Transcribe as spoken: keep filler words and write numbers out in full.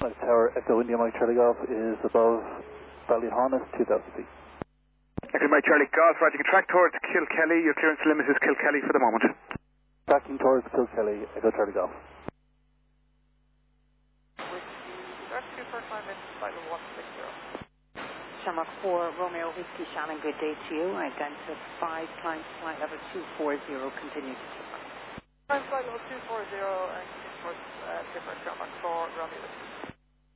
My tower Echo India Mike Charlie Golf is above Ballyhonus, two thousand feet. Echo Mike Charlie Golf, right, you can track towards Kilkelly. Your clearance limit is Kilkelly for the moment. Tracking towards Kilkelly, Echo Charlie Golf. Whiskey, two first line in flight one six zero. Shamrock four, Romeo Whiskey, Shannon, good day to you. Identified climb flight level two four zero, continue to take off. Climb flight level two four zero and continue towards uh, different Shamrock four, Romeo Whiskey.